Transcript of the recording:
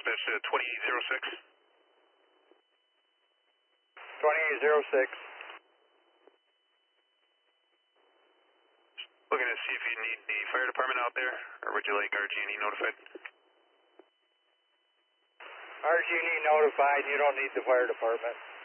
Dispatch to 2806. 2806. Looking to see if you need the fire department out there, or would you like RG&E notified? RG&E notified, you don't need the fire department.